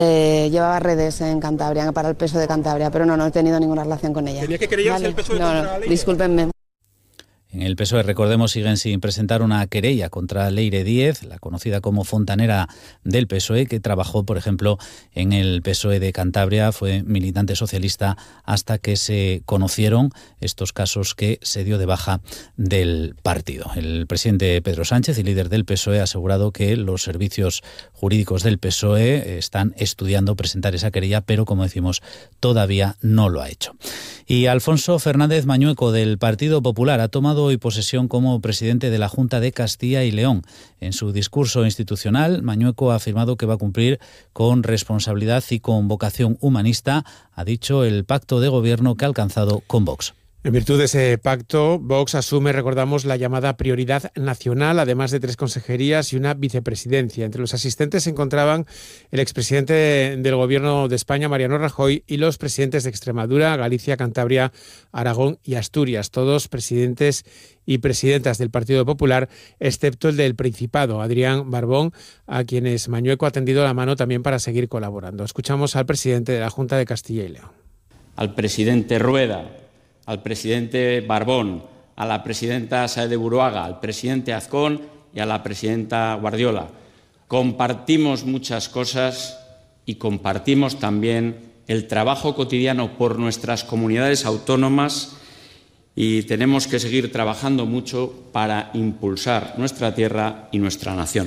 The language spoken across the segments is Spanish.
Llevaba redes en Cantabria, para el PSOE de Cantabria, pero no he tenido ninguna relación con ella. ¿Tenía que querellarse el PSOE contra la ley? Discúlpenme. En el PSOE, recordemos, siguen sin presentar una querella contra Leire Díez, la conocida como fontanera del PSOE, que trabajó, por ejemplo, en el PSOE de Cantabria, fue militante socialista hasta que se conocieron estos casos que se dio de baja del partido. El presidente Pedro Sánchez y líder del PSOE ha asegurado que los servicios jurídicos del PSOE están estudiando presentar esa querella, pero, como decimos, todavía no lo ha hecho. Y Alfonso Fernández Mañueco, del Partido Popular, ha tomado hoy posesión como presidente de la Junta de Castilla y León. En su discurso institucional, Mañueco ha afirmado que va a cumplir con responsabilidad y con vocación humanista, ha dicho, el pacto de gobierno que ha alcanzado con Vox. En virtud de ese pacto, Vox asume, recordamos, la llamada prioridad nacional, además de 3 consejerías y una vicepresidencia. Entre los asistentes se encontraban el expresidente del Gobierno de España, Mariano Rajoy, y los presidentes de Extremadura, Galicia, Cantabria, Aragón y Asturias, todos presidentes y presidentas del Partido Popular, excepto el del Principado, Adrián Barbón, a quienes Mañueco ha tendido la mano también para seguir colaborando. Escuchamos al presidente de la Junta de Castilla y León. Al presidente Rueda, al presidente Barbón, a la presidenta Sáez de Buruaga, al presidente Azcón y a la presidenta Guardiola. Compartimos muchas cosas y compartimos también el trabajo cotidiano por nuestras comunidades autónomas y tenemos que seguir trabajando mucho para impulsar nuestra tierra y nuestra nación.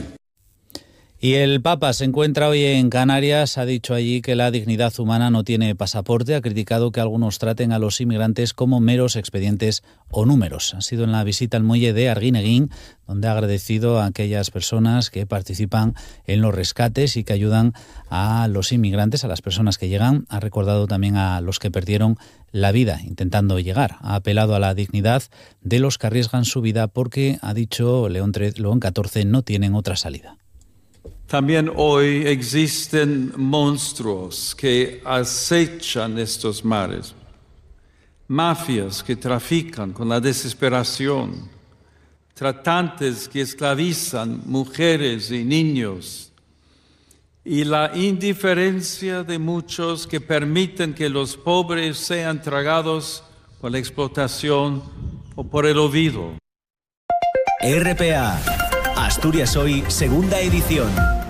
Y el Papa se encuentra hoy en Canarias, ha dicho allí que la dignidad humana no tiene pasaporte, ha criticado que algunos traten a los inmigrantes como meros expedientes o números. Ha sido en la visita al muelle de Arguineguín, donde ha agradecido a aquellas personas que participan en los rescates y que ayudan a los inmigrantes, a las personas que llegan. Ha recordado también a los que perdieron la vida intentando llegar. Ha apelado a la dignidad de los que arriesgan su vida porque, ha dicho León XIV, no tienen otra salida. También hoy existen monstruos que acechan estos mares, mafias que trafican con la desesperación, tratantes que esclavizan mujeres y niños, y la indiferencia de muchos que permiten que los pobres sean tragados por la explotación o por el olvido. RPA, Asturias Hoy, segunda edición.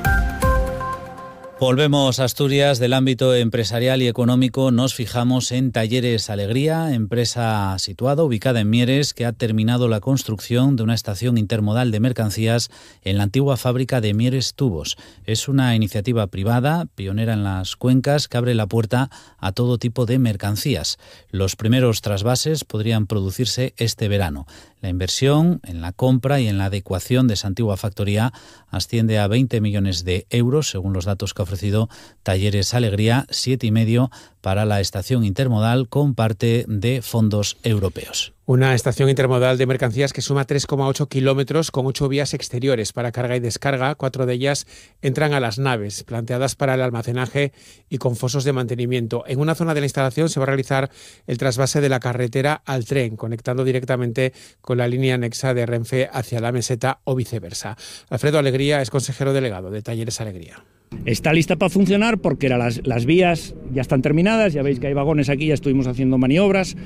Volvemos a Asturias. Del ámbito empresarial y económico nos fijamos en Talleres Alegría, empresa ubicada en Mieres, que ha terminado la construcción de una estación intermodal de mercancías en la antigua fábrica de Mieres Tubos. Es una iniciativa privada, pionera en las cuencas, que abre la puerta a todo tipo de mercancías. Los primeros trasvases podrían producirse este verano. La inversión en la compra y en la adecuación de esa antigua factoría asciende a 20 millones de euros, según los datos que ha ofrecido Talleres Alegría, 7,5 para la estación intermodal con parte de fondos europeos. Una estación intermodal de mercancías que suma 3,8 kilómetros con 8 vías exteriores para carga y descarga. 4 de ellas entran a las naves, planteadas para el almacenaje y con fosos de mantenimiento. En una zona de la instalación se va a realizar el trasvase de la carretera al tren, conectando directamente con la línea anexa de Renfe hacia la meseta o viceversa. Alfredo Alegría es consejero delegado de Talleres Alegría. Está lista para funcionar porque las vías ya están terminadas, ya veis que hay vagones aquí, ya estuvimos haciendo maniobras,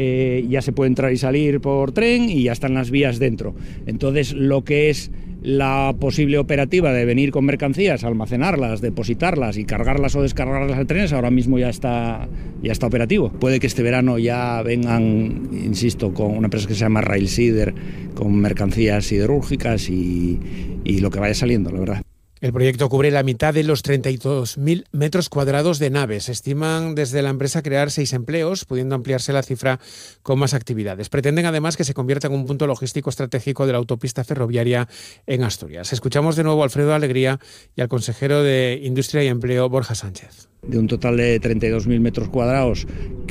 ya se puede entrar y salir por tren y ya están las vías dentro. Entonces, lo que es la posible operativa de venir con mercancías, almacenarlas, depositarlas y cargarlas o descargarlas al trenes, ahora mismo ya está operativo. Puede que este verano ya vengan, insisto, con una empresa que se llama Rail Sider, con mercancías siderúrgicas y lo que vaya saliendo, la verdad. El proyecto cubre la mitad de los 32.000 metros cuadrados de naves. Estiman desde la empresa crear 6 empleos, pudiendo ampliarse la cifra con más actividades. Pretenden además que se convierta en un punto logístico estratégico de la autopista ferroviaria en Asturias. Escuchamos de nuevo a Alfredo Alegría y al consejero de Industria y Empleo, Borja Sánchez. De un total de 32.000 metros cuadrados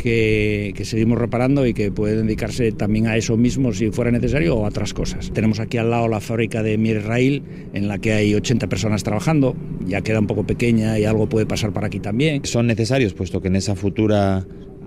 que seguimos reparando y que pueden dedicarse también a eso mismo si fuera necesario o a otras cosas. Tenemos aquí al lado la fábrica de Mieres Rail, en la que hay 80 personas trabajando, ya queda un poco pequeña y algo puede pasar por aquí también. Son necesarios, puesto que en esa futura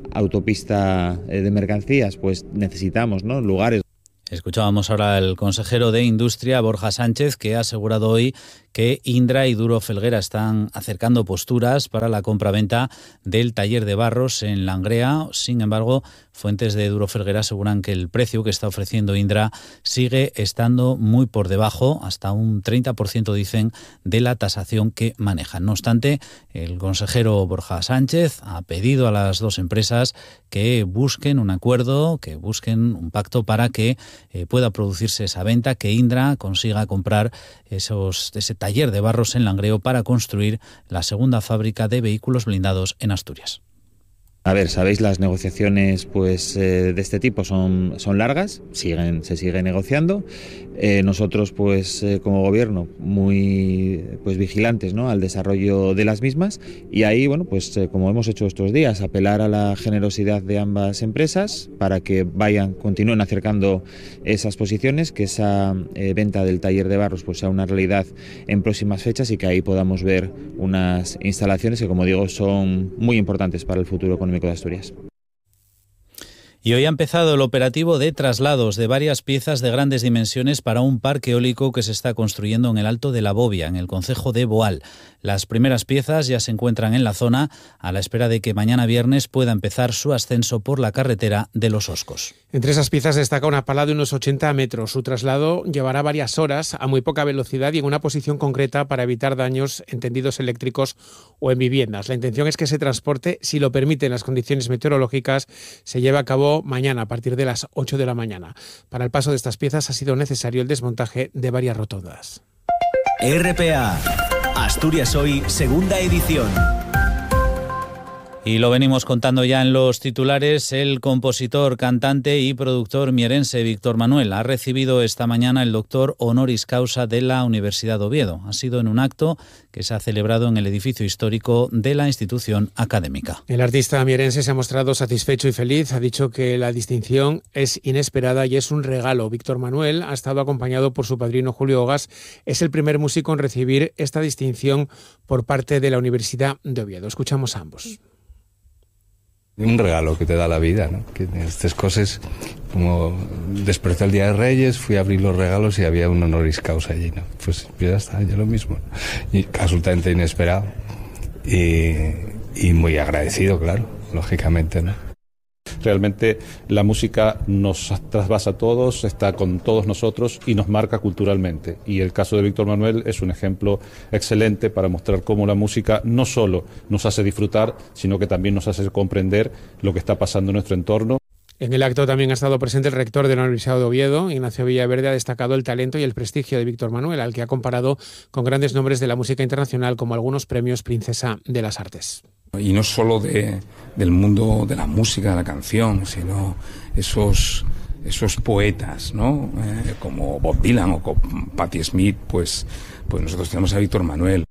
autopista de mercancías pues necesitamos, ¿no?, lugares. Escuchábamos ahora al consejero de Industria, Borja Sánchez, que ha asegurado hoy que Indra y Duro Felguera están acercando posturas para la compraventa del taller de barros en Langreo. Sin embargo, fuentes de Duro Felguera aseguran que el precio que está ofreciendo Indra sigue estando muy por debajo, hasta un 30% dicen, de la tasación que manejan. No obstante, el consejero Borja Sánchez ha pedido a las dos empresas que busquen un acuerdo, que busquen un pacto para que pueda producirse esa venta, que Indra consiga comprar ese taller de barros en Langreo para construir la segunda fábrica de vehículos blindados en Asturias. A ver, sabéis, las negociaciones de este tipo son largas, se sigue negociando. Nosotros, como gobierno, muy vigilantes, ¿no?, al desarrollo de las mismas, y ahí, como hemos hecho estos días, apelar a la generosidad de ambas empresas para que continúen acercando esas posiciones, que esa venta del taller de barros sea una realidad en próximas fechas y que ahí podamos ver unas instalaciones que, como digo, son muy importantes para el futuro económico de Asturias. Y hoy ha empezado el operativo de traslados de varias piezas de grandes dimensiones para un parque eólico que se está construyendo en el Alto de la Bobia, en el concejo de Boal. Las primeras piezas ya se encuentran en la zona, a la espera de que mañana viernes pueda empezar su ascenso por la carretera de Los Oscos. Entre esas piezas destaca una pala de unos 80 metros. Su traslado llevará varias horas a muy poca velocidad y en una posición concreta para evitar daños en tendidos eléctricos o en viviendas. La intención es que ese transporte, si lo permiten las condiciones meteorológicas, se lleve a cabo mañana a partir de las 8 de la mañana. Para el paso de estas piezas ha sido necesario el desmontaje de varias rotondas. RPA, Asturias Hoy, segunda edición. Y lo venimos contando ya en los titulares. El compositor, cantante y productor mierense Víctor Manuel ha recibido esta mañana el doctor honoris causa de la Universidad de Oviedo. Ha sido en un acto que se ha celebrado en el edificio histórico de la institución académica. El artista mierense se ha mostrado satisfecho y feliz. Ha dicho que la distinción es inesperada y es un regalo. Víctor Manuel ha estado acompañado por su padrino Julio Ogas. Es el primer músico en recibir esta distinción por parte de la Universidad de Oviedo. Escuchamos a ambos. Un regalo que te da la vida, ¿no? Que estas cosas, como desperté el Día de Reyes, fui a abrir los regalos y había un honoris causa allí, ¿no? Pues ya está, yo lo mismo. Y absolutamente inesperado y muy agradecido, claro, lógicamente, ¿no? Realmente la música nos trasvasa a todos, está con todos nosotros y nos marca culturalmente. Y el caso de Víctor Manuel es un ejemplo excelente para mostrar cómo la música no solo nos hace disfrutar, sino que también nos hace comprender lo que está pasando en nuestro entorno. En el acto también ha estado presente el rector de la Universidad de Oviedo. Ignacio Villaverde ha destacado el talento y el prestigio de Víctor Manuel, al que ha comparado con grandes nombres de la música internacional como algunos premios Princesa de las Artes. Y no solo del mundo de la música, de la canción, sino esos poetas, ¿no? Como Bob Dylan o Patti Smith, pues nosotros tenemos a Víctor Manuel.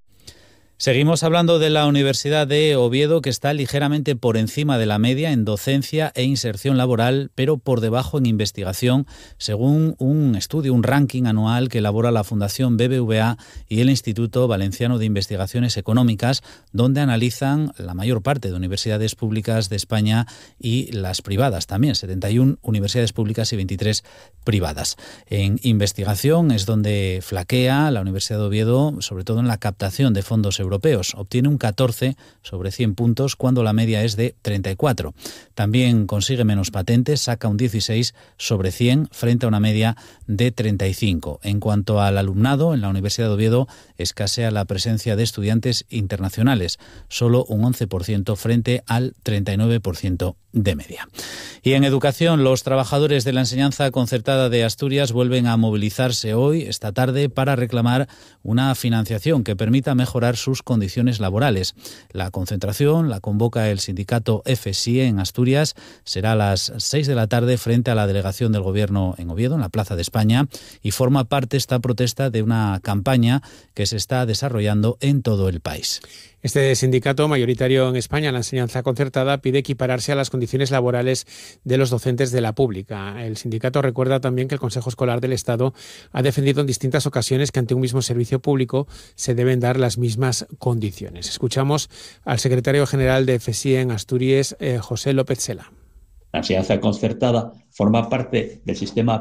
Seguimos hablando de la Universidad de Oviedo, que está ligeramente por encima de la media en docencia e inserción laboral, pero por debajo en investigación, según un estudio, un ranking anual que elabora la Fundación BBVA y el Instituto Valenciano de Investigaciones Económicas, donde analizan la mayor parte de universidades públicas de España y las privadas también, 71 universidades públicas y 23 privadas. En investigación es donde flaquea la Universidad de Oviedo, sobre todo en la captación de fondos europeos. Obtiene un 14 sobre 100 puntos cuando la media es de 34. También consigue menos patentes, saca un 16 sobre 100 frente a una media de 35. En cuanto al alumnado, en la Universidad de Oviedo escasea la presencia de estudiantes internacionales, solo un 11% frente al 39% de media. Y en educación, los trabajadores de la enseñanza concertada de Asturias vuelven a movilizarse hoy, esta tarde, para reclamar una financiación que permita mejorar sus condiciones laborales. La concentración la convoca el sindicato FSIE en Asturias. Será a las 6 de la tarde frente a la delegación del Gobierno en Oviedo, en la Plaza de España, y forma parte esta protesta de una campaña que se está desarrollando en todo el país. Este sindicato, mayoritario en España, la enseñanza concertada, pide equipararse a las condiciones laborales de los docentes de la pública. El sindicato recuerda también que el Consejo Escolar del Estado ha defendido en distintas ocasiones que ante un mismo servicio público se deben dar las mismas condiciones. Escuchamos al secretario general de FSIE en Asturias, José López Sela. La enseñanza concertada forma parte del sistema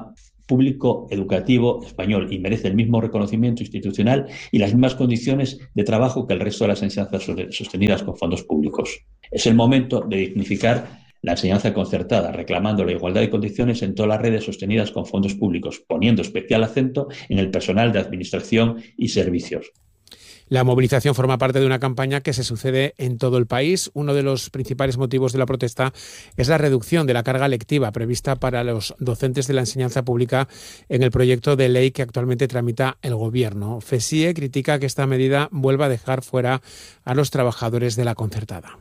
público educativo español y merece el mismo reconocimiento institucional y las mismas condiciones de trabajo que el resto de las enseñanzas sostenidas con fondos públicos. Es el momento de dignificar la enseñanza concertada, reclamando la igualdad de condiciones en todas las redes sostenidas con fondos públicos, poniendo especial acento en el personal de administración y servicios. La movilización forma parte de una campaña que se sucede en todo el país. Uno de los principales motivos de la protesta es la reducción de la carga lectiva prevista para los docentes de la enseñanza pública en el proyecto de ley que actualmente tramita el Gobierno. FESIE critica que esta medida vuelva a dejar fuera a los trabajadores de la concertada.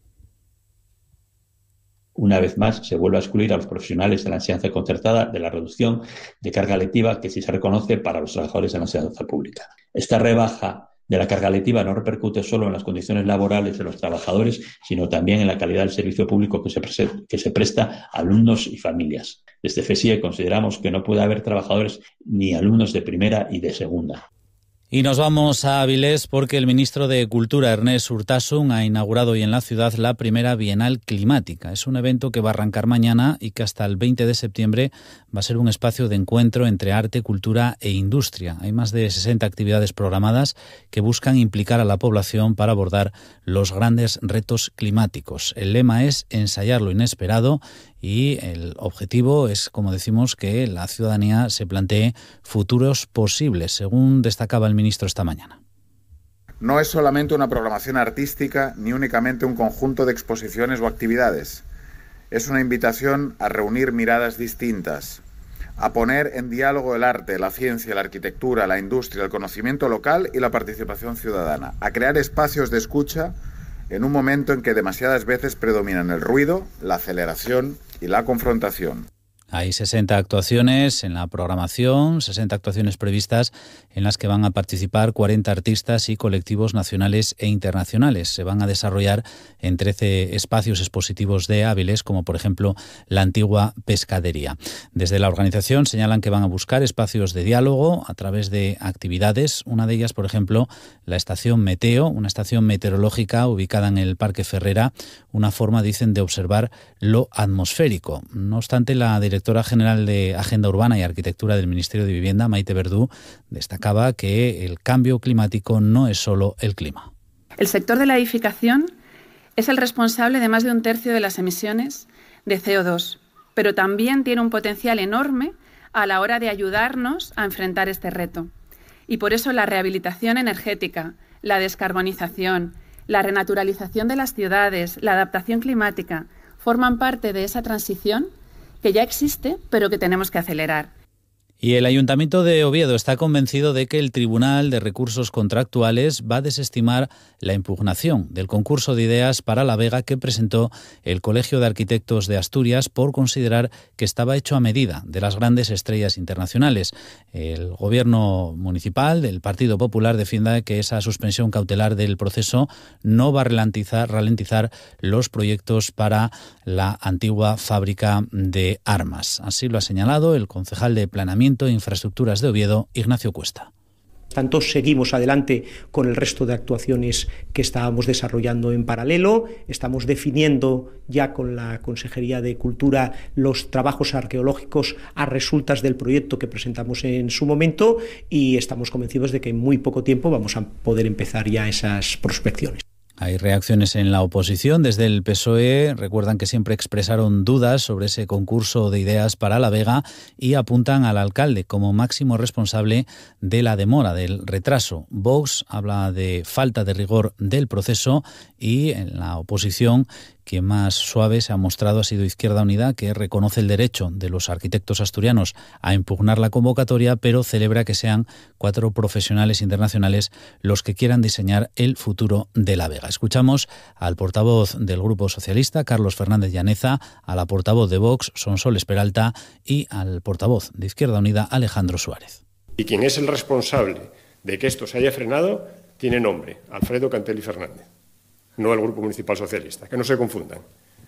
Una vez más, se vuelve a excluir a los profesionales de la enseñanza concertada de la reducción de carga lectiva que sí se reconoce para los trabajadores de la enseñanza pública. Esta rebaja de la carga lectiva no repercute solo en las condiciones laborales de los trabajadores, sino también en la calidad del servicio público que se presta a alumnos y familias. Desde FESIE consideramos que no puede haber trabajadores ni alumnos de primera y de segunda. Y nos vamos a Avilés porque el ministro de Cultura, Ernest Urtasun, ha inaugurado hoy en la ciudad la primera Bienal Climática. Es un evento que va a arrancar mañana y que hasta el 20 de septiembre va a ser un espacio de encuentro entre arte, cultura e industria. Hay más de 60 actividades programadas que buscan implicar a la población para abordar los grandes retos climáticos. El lema es ensayar lo inesperado y el objetivo es, como decimos, que la ciudadanía se plantee futuros posibles, según destacaba el ministro esta mañana. No es solamente una programación artística ni únicamente un conjunto de exposiciones o actividades. Es una invitación a reunir miradas distintas, a poner en diálogo el arte, la ciencia, la arquitectura, la industria, el conocimiento local y la participación ciudadana, a crear espacios de escucha en un momento en que demasiadas veces predominan el ruido, la aceleración y la confrontación. Hay 60 actuaciones en la programación, 60 actuaciones previstas en las que van a participar 40 artistas y colectivos nacionales e internacionales. Se van a desarrollar en 13 espacios expositivos de Áviles, como por ejemplo la antigua pescadería. Desde la organización señalan que van a buscar espacios de diálogo a través de actividades. Una de ellas, por ejemplo, la estación Meteo, una estación meteorológica ubicada en el Parque Ferrera, una forma, dicen, de observar lo atmosférico. No obstante, la directora general de Agenda Urbana y Arquitectura del Ministerio de Vivienda, Maite Verdú, destacaba que el cambio climático no es solo el clima. El sector de la edificación es el responsable de más de un tercio de las emisiones de CO2, pero también tiene un potencial enorme a la hora de ayudarnos a enfrentar este reto. Y por eso la rehabilitación energética, la descarbonización, la renaturalización de las ciudades, la adaptación climática, forman parte de esa transición que ya existe, pero que tenemos que acelerar. Y el Ayuntamiento de Oviedo está convencido de que el Tribunal de Recursos Contractuales va a desestimar la impugnación del concurso de ideas para La Vega que presentó el Colegio de Arquitectos de Asturias por considerar que estaba hecho a medida de las grandes estrellas internacionales. El Gobierno municipal del Partido Popular defiende que esa suspensión cautelar del proceso no va a ralentizar los proyectos para la antigua fábrica de armas. Así lo ha señalado el concejal de Planeamiento e Infraestructuras de Oviedo, Ignacio Cuesta. Tanto seguimos adelante con el resto de actuaciones que estábamos desarrollando en paralelo. Estamos definiendo ya con la Consejería de Cultura los trabajos arqueológicos a resultas del proyecto que presentamos en su momento y estamos convencidos de que en muy poco tiempo vamos a poder empezar ya esas prospecciones. Hay reacciones en la oposición. Desde el PSOE recuerdan que siempre expresaron dudas sobre ese concurso de ideas para La Vega y apuntan al alcalde como máximo responsable de la demora, del retraso. Vox habla de falta de rigor del proceso y en la oposición quien más suave se ha mostrado ha sido Izquierda Unida, que reconoce el derecho de los arquitectos asturianos a impugnar la convocatoria, pero celebra que sean 4 profesionales internacionales los que quieran diseñar el futuro de La Vega. Escuchamos al portavoz del Grupo Socialista, Carlos Fernández Llaneza, a la portavoz de Vox, Sonsoles Peralta, y al portavoz de Izquierda Unida, Alejandro Suárez. Y quien es el responsable de que esto se haya frenado tiene nombre, Alfredo Cantelli Fernández. No el Grupo Municipal Socialista, que no se confundan.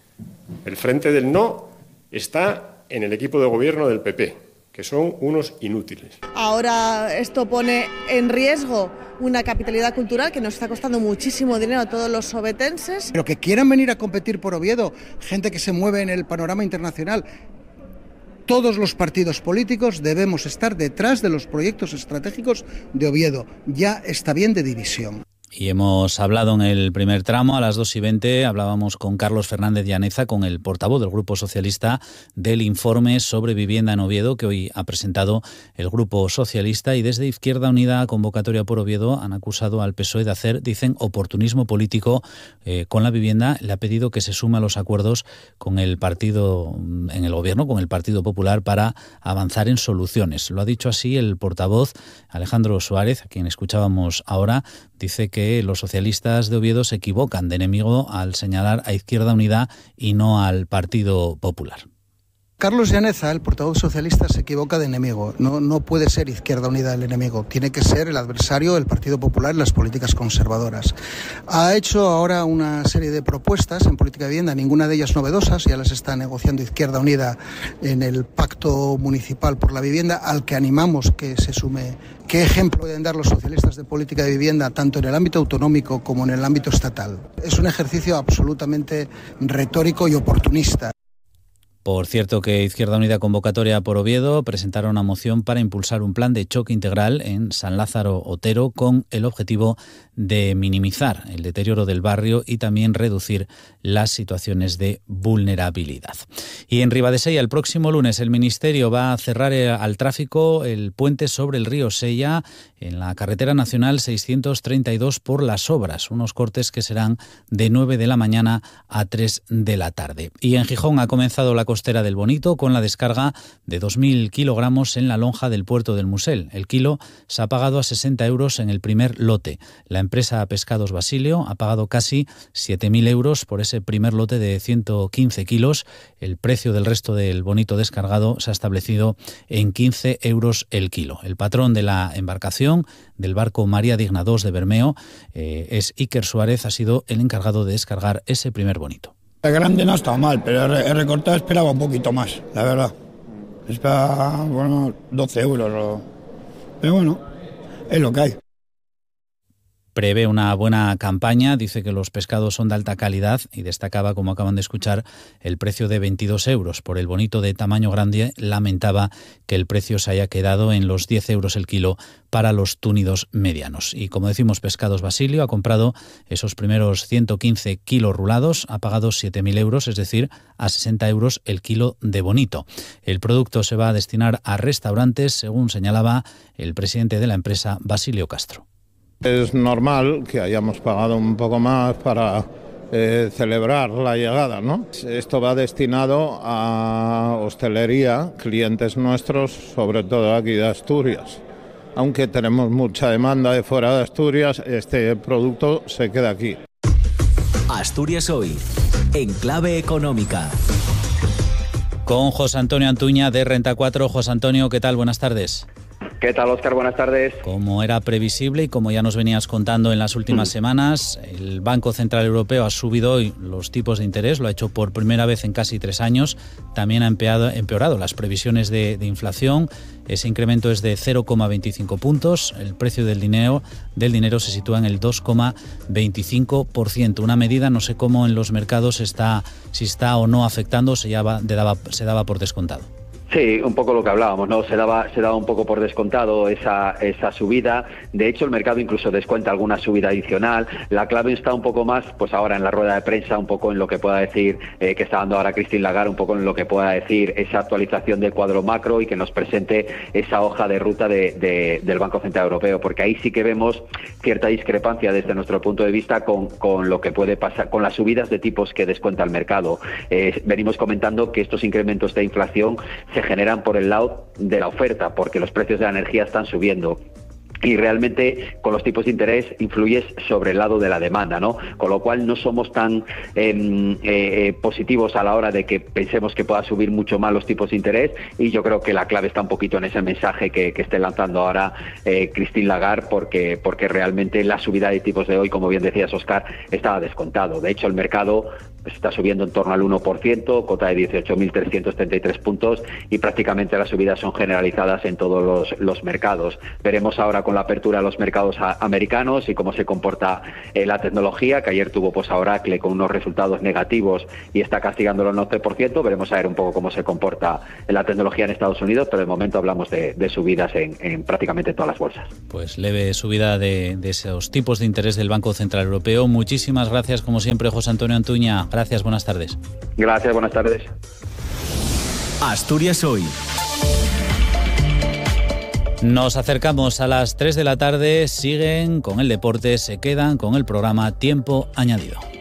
El frente del no está en el equipo de gobierno del PP, que son unos inútiles. Ahora esto pone en riesgo una capitalidad cultural que nos está costando muchísimo dinero a todos los ovetenses. Pero que quieran venir a competir por Oviedo, gente que se mueve en el panorama internacional, Todos los partidos políticos debemos estar detrás de los proyectos estratégicos de Oviedo. Ya está bien de división. Y hemos hablado en el primer tramo, a las 2:20, hablábamos con Carlos Fernández Llaneza, con el portavoz del Grupo Socialista, del informe sobre vivienda en Oviedo que hoy ha presentado el Grupo Socialista, y desde Izquierda Unida, Convocatoria por Oviedo, han acusado al PSOE de hacer, dicen, oportunismo político con la vivienda. Le ha pedido que se sume a los acuerdos con el partido en el gobierno, con el Partido Popular, para avanzar en soluciones. Lo ha dicho así el portavoz Alejandro Suárez, a quien escuchábamos ahora. Dice que los socialistas de Oviedo se equivocan de enemigo al señalar a Izquierda Unida y no al Partido Popular. Carlos Llaneza, el portavoz socialista, se equivoca de enemigo. No puede ser Izquierda Unida el enemigo. Tiene que ser el adversario del Partido Popular en las políticas conservadoras. Ha hecho ahora una serie de propuestas en política de vivienda, ninguna de ellas novedosas. Ya las está negociando Izquierda Unida en el Pacto Municipal por la Vivienda, al que animamos que se sume. ¿Qué ejemplo pueden dar los socialistas de política de vivienda, tanto en el ámbito autonómico como en el ámbito estatal? Es un ejercicio absolutamente retórico y oportunista. Por cierto, que Izquierda Unida, Convocatoria por Oviedo, presentaron una moción para impulsar un plan de choque integral en San Lázaro Otero, con el objetivo de minimizar el deterioro del barrio y también reducir las situaciones de vulnerabilidad. Y en Ribadesella, el próximo lunes, el Ministerio va a cerrar al tráfico el puente sobre el río Sella en la carretera nacional 632 por las obras, unos cortes que serán de 9 de la mañana a 3 de la tarde. Y en Gijón ha comenzado la costera del Bonito con la descarga de 2.000 kilogramos en la lonja del puerto del Musel. El kilo se ha pagado a 60 euros en el primer lote. La empresa Pescados Basilio ha pagado casi 7.000 euros por ese primer lote de 115 kilos. El precio del resto del Bonito descargado se ha establecido en 15 euros el kilo. El patrón de la embarcación del barco María Digna II de Bermeo es Iker Suárez, ha sido el encargado de descargar ese primer Bonito. El grande no ha estado mal, pero el recortado esperaba un poquito más, la verdad. Esperaba, 12 euros. Pero bueno, es lo que hay. Prevé una buena campaña, dice que los pescados son de alta calidad y destacaba, como acaban de escuchar, el precio de 22 euros. Por el Bonito de tamaño grande, lamentaba que el precio se haya quedado en los 10 euros el kilo para los túnidos medianos. Y como decimos, Pescados Basilio ha comprado esos primeros 115 kilos rulados, ha pagado 7.000 euros, es decir, a 60 euros el kilo de Bonito. El producto se va a destinar a restaurantes, según señalaba el presidente de la empresa, Basilio Castro. Es normal que hayamos pagado un poco más para celebrar la llegada, ¿no? Esto va destinado a hostelería, clientes nuestros, sobre todo aquí de Asturias. Aunque tenemos mucha demanda de fuera de Asturias, este producto se queda aquí. Asturias Hoy, en clave económica. Con José Antonio Antuña de Renta 4. José Antonio, ¿qué tal? Buenas tardes. ¿Qué tal, Óscar? Buenas tardes. Como era previsible y como ya nos venías contando en las últimas semanas, el Banco Central Europeo ha subido hoy los tipos de interés, lo ha hecho por primera vez en casi 3 años. También ha empeorado las previsiones de inflación. Ese incremento es de 0,25 puntos. El precio del dinero se sitúa en el 2,25%. Una medida, no sé cómo en los mercados si está o no afectando, se daba por descontado. Sí, un poco lo que hablábamos, ¿no? Se daba un poco por descontado esa subida. De hecho, el mercado incluso descuenta alguna subida adicional. La clave está un poco más, pues ahora en la rueda de prensa, un poco en lo que pueda decir, que está dando ahora Christine Lagarde, un poco en lo que pueda decir esa actualización del cuadro macro y que nos presente esa hoja de ruta del Banco Central Europeo, porque ahí sí que vemos cierta discrepancia desde nuestro punto de vista con lo que puede pasar, con las subidas de tipos que descuenta el mercado. Venimos comentando que estos incrementos de inflación se generan por el lado de la oferta, porque los precios de la energía están subiendo. Y realmente con los tipos de interés influyes sobre el lado de la demanda, ¿no? Con lo cual no somos tan positivos a la hora de que pensemos que pueda subir mucho más los tipos de interés, y yo creo que la clave está un poquito en ese mensaje que esté lanzando ahora Christine Lagarde, porque realmente la subida de tipos de hoy, como bien decías, Óscar, estaba descontado. De hecho, el mercado está subiendo en torno al 1%, cota de 18.333 puntos, y prácticamente las subidas son generalizadas en todos los mercados. Veremos ahora con la apertura de los mercados americanos y cómo se comporta la tecnología, que ayer tuvo pues a Oracle con unos resultados negativos y está castigándolo el 11%. Veremos a ver un poco cómo se comporta la tecnología en Estados Unidos, pero de momento hablamos de subidas en prácticamente todas las bolsas. Pues leve subida de esos tipos de interés del Banco Central Europeo. Muchísimas gracias, como siempre, José Antonio Antuña. Gracias, buenas tardes. Gracias, buenas tardes. Asturias Hoy. Nos acercamos a las 3 de la tarde, siguen con el deporte, se quedan con el programa Tiempo Añadido.